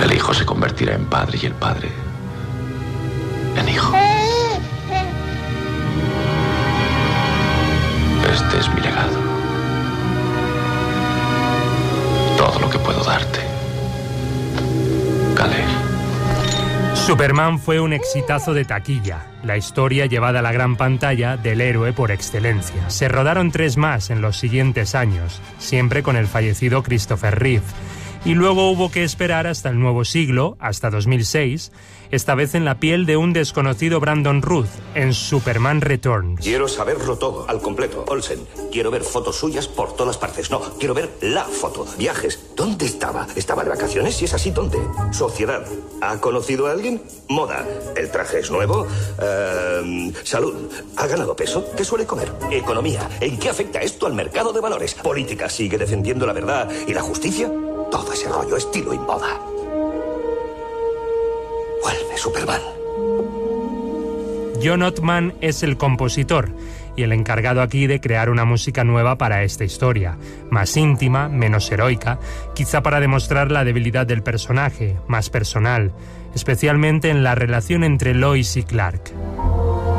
El hijo se convertirá en padre y el padre en hijo. Este es mi legado. Todo lo que puedo darte. Kal-El. Superman fue un exitazo de taquilla, la historia llevada a la gran pantalla del héroe por excelencia. Se rodaron 3 más en los siguientes años, siempre con el fallecido Christopher Reeve. Y luego hubo que esperar hasta el nuevo siglo, hasta 2006, esta vez en la piel de un desconocido Brandon Routh, en Superman Returns. Quiero saberlo todo, al completo. Olsen, quiero ver fotos suyas por todas partes. No, quiero ver la foto. Viajes. ¿Dónde estaba? ¿Estaba de vacaciones? Si es así, ¿dónde? Sociedad. ¿Ha conocido a alguien? Moda. ¿El traje es nuevo? Salud. ¿Ha ganado peso? ¿Qué suele comer? Economía. ¿En qué afecta esto al mercado de valores? Política. ¿Sigue defendiendo la verdad y la justicia? Todo ese rollo, estilo y moda. Vuelve Superman. John Ottman es el compositor y el encargado aquí de crear una música nueva para esta historia, más íntima, menos heroica, quizá para demostrar la debilidad del personaje, más personal, especialmente en la relación entre Lois y Clark.